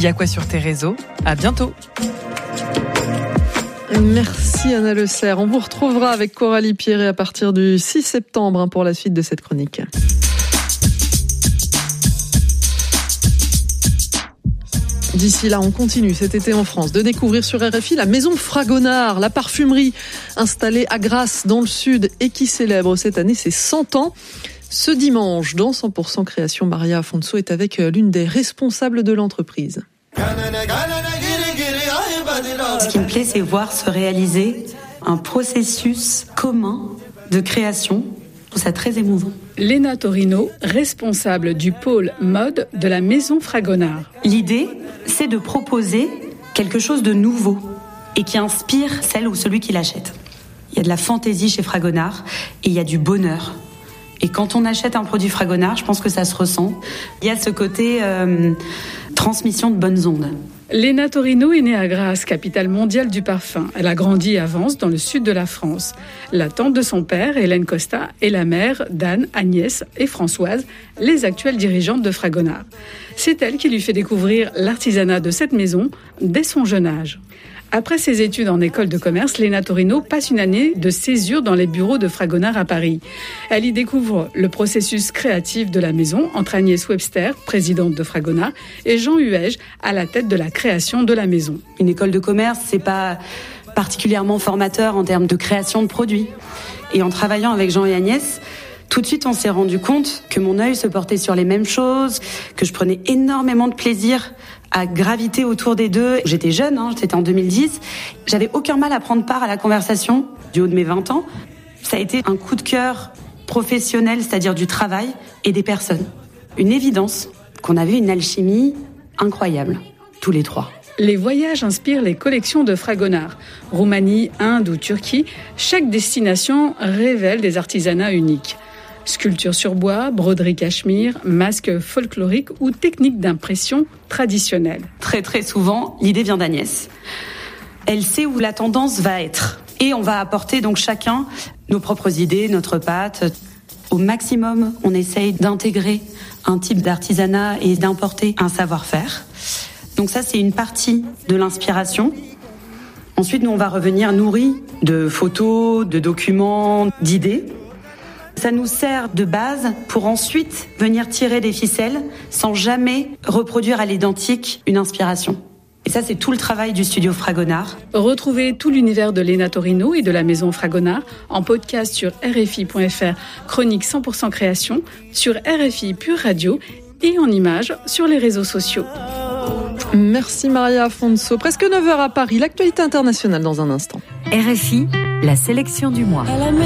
y a quoi sur tes réseaux ? À bientôt. Merci Anna Le Serre. On vous retrouvera avec Coralie Pierret à partir du 6 septembre pour la suite de cette chronique. D'ici là, on continue cet été en France de découvrir sur RFI la maison Fragonard, la parfumerie installée à Grasse dans le sud et qui célèbre cette année ses 100 ans. Ce dimanche, dans 100% Création, Maria Afonso est avec l'une des responsables de l'entreprise. Ce qui me plaît, c'est voir se réaliser un processus commun de création. Je trouve ça très émouvant. Léna Torino, responsable du pôle mode de la maison Fragonard. L'idée, c'est de proposer quelque chose de nouveau et qui inspire celle ou celui qui l'achète. Il y a de la fantaisie chez Fragonard et il y a du bonheur. Et quand on achète un produit Fragonard, je pense que ça se ressent. Il y a ce côté transmission de bonnes ondes. Léna Torino est née à Grasse, capitale mondiale du parfum. Elle a grandi à Vence, dans le sud de la France. La tante de son père, Hélène Costa, est la mère d'Anne, Agnès et Françoise, les actuelles dirigeantes de Fragonard. C'est elle qui lui fait découvrir l'artisanat de cette maison dès son jeune âge. Après ses études en école de commerce, Léna Torino passe une année de césure dans les bureaux de Fragonard à Paris. Elle y découvre le processus créatif de la maison entre Agnès Webster, présidente de Fragonard, et Jean Huège, à la tête de la création de la maison. Une école de commerce, c'est pas particulièrement formateur en termes de création de produits. Et en travaillant avec Jean et Agnès, tout de suite, on s'est rendu compte que mon œil se portait sur les mêmes choses, que je prenais énormément de plaisir à graviter autour des deux. J'étais jeune, c'était en 2010. J'avais aucun mal à prendre part à la conversation du haut de mes 20 ans. Ça a été un coup de cœur professionnel, c'est-à-dire du travail et des personnes. Une évidence qu'on avait une alchimie incroyable, tous les trois. Les voyages inspirent les collections de Fragonard. Roumanie, Inde ou Turquie, chaque destination révèle des artisanats uniques. Sculpture sur bois, broderie cachemire, masques folkloriques ou techniques d'impression traditionnelles. Très très souvent, l'idée vient d'Agnès. Elle sait où la tendance va être. Et on va apporter donc chacun nos propres idées, notre patte. Au maximum, on essaye d'intégrer un type d'artisanat et d'importer un savoir-faire. Donc ça, c'est une partie de l'inspiration. Ensuite, nous, on va revenir nourris de photos, de documents, d'idées. Ça nous sert de base pour ensuite venir tirer des ficelles sans jamais reproduire à l'identique une inspiration. Et ça, c'est tout le travail du studio Fragonard. Retrouvez tout l'univers de Léna Torino et de la maison Fragonard en podcast sur RFI.fr, chronique 100% création, sur RFI Pure Radio et en images sur les réseaux sociaux. Merci Maria Afonso. Presque 9h à Paris, l'actualité internationale dans un instant. RFI, la sélection du mois.